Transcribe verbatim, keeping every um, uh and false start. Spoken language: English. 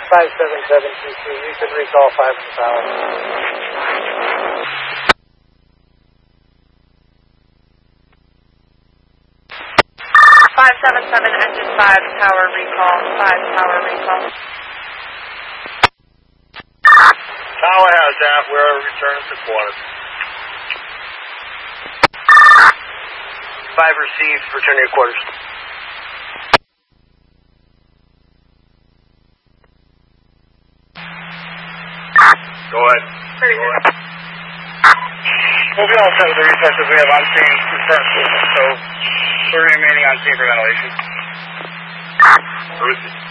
five seven seven two two. You can recall five in the tower. five seven seven, engine five, tower recall, five tower recall. Tower has that, we're returning to quarters. five received, returning to quarters. Go ahead. Go ahead. We'll be all set with the resources we have on scene for current movement, so we're remaining on scene for ventilation. Where is it?